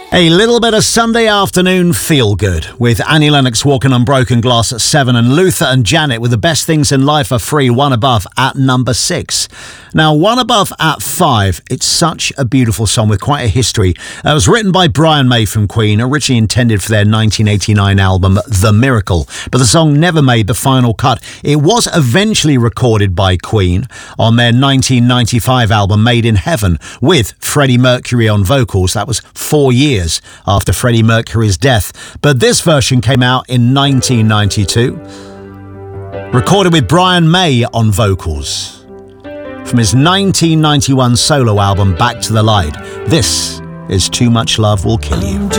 A little bit of Sunday afternoon feel good with Annie Lennox walking on broken glass at 7 and Luther and Janet with The Best Things in Life Are Free, One Above at number 6. Now, One Above at 5, it's such a beautiful song with quite a history. It was written by Brian May from Queen, originally intended for their 1989 album The Miracle, but the song never made the final cut. It was eventually recorded by Queen on their 1995 album Made in Heaven with Freddie Mercury on vocals. That was 4 years after Freddie Mercury's death, but this version came out in 1992, recorded with Brian May on vocals from his 1991 solo album Back to the Light. This is Too Much Love Will Kill You.